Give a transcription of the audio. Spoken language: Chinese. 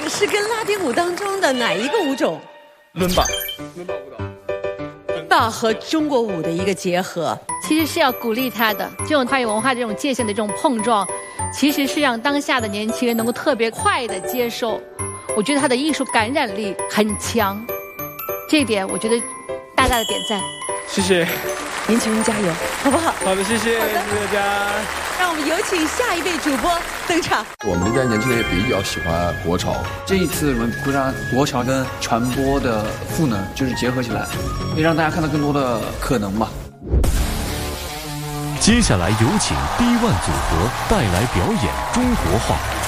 是跟拉丁舞当中的哪一个舞种？ 伦巴。 伦巴和中国舞的一个结合， 其实是要鼓励他的这种跨越文化这种界限的这种碰撞，其实是让当下的年轻人能够特别快的接受。我觉得他的艺术感染力很强，这一点我觉得大大的点赞。 谢谢， 年轻人加油，好不好？ 好的，谢谢大家。 让我们有请下一位主播登场。 我们这边年轻人也比较喜欢国潮。 这一次我们会让国潮跟传播的赋能就是结合起来，也让大家看到更多的可能吧。 接下来有请 B1 组合带来表演中国话。